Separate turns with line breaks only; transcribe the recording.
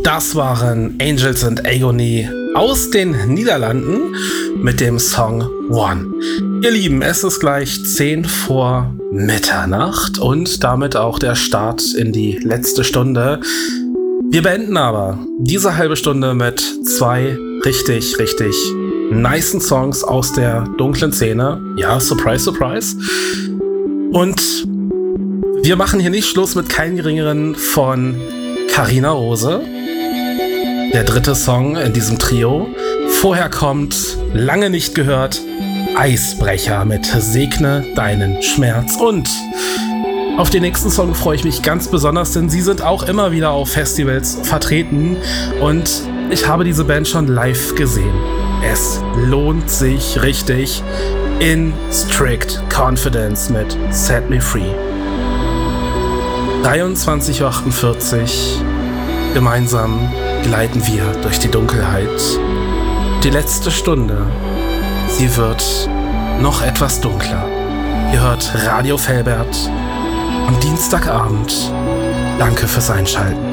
Das waren Angels and Agony aus den Niederlanden mit dem Song One. Ihr Lieben, es ist gleich 10 vor Mitternacht und damit auch der Start in die letzte Stunde. Wir beenden aber diese halbe Stunde mit 2 richtig nicen Songs aus der dunklen Szene. Ja, surprise, surprise. Und wir machen hier nicht Schluss mit keinem geringeren von Carina Rose. Der dritte Song in diesem Trio. Vorher kommt, lange nicht gehört, Eisbrecher mit Segne deinen Schmerz. Und auf den nächsten Song freue ich mich ganz besonders, denn sie sind auch immer wieder auf Festivals vertreten und ich habe diese Band schon live gesehen. Es lohnt sich richtig. In Strict Confidence mit Set Me Free. 23:48 Uhr. Gemeinsam gleiten wir durch die Dunkelheit. Die letzte Stunde, sie wird noch etwas dunkler. Ihr hört Radio Velbert am Dienstagabend. Danke fürs Einschalten.